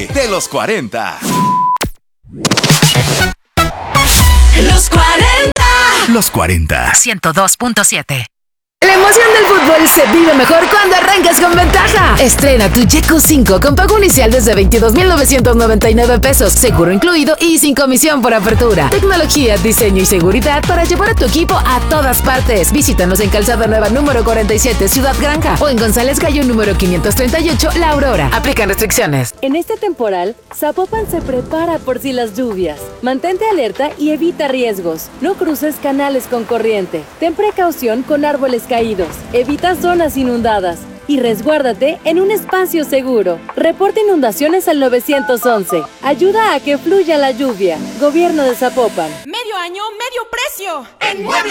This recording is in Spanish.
de los 40. Los 40. Los 40. 102.7. La emoción del fútbol se vive mejor cuando arrancas con ventaja. Estrena tu Yeco 5 con pago inicial desde 22,999 pesos, seguro incluido y sin comisión por apertura. Tecnología, diseño y seguridad para llevar a tu equipo a todas partes. Visítanos en Calzada Nueva número 47, Ciudad Granja, o en González Gallo número 538, La Aurora. Aplican restricciones. En este temporal, Zapopan se prepara por si las lluvias. Mantente alerta y evita riesgos. No cruces canales con corriente. Ten precaución con árboles caídos. Evita zonas inundadas y resguárdate en un espacio seguro. Reporta inundaciones al 911. Ayuda a que fluya la lluvia. Gobierno de Zapopan. Medio año, medio precio. En Muebles